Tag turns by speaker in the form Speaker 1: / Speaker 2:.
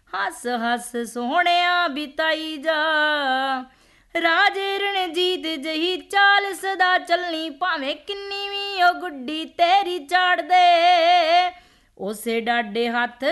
Speaker 1: ਹੱਸ ਹੱਸ ਸੋਹਣਿਆ ਬਿਤਾਈ ਜਾ। ਰਾਜੇ ਰਣਜੀਤ ਜਹੀ ਚਾਲ ਸਦਾ ਚੱਲਣੀ, ਭਾਵੇਂ ਕਿੰਨੀ ਵੀ ਉਹ ਗੁੱਡੀ ਤੇਰੀ ਚਾੜ ਦੇ। ਉਸੇ ਡਾਡੇ ਹੱਥ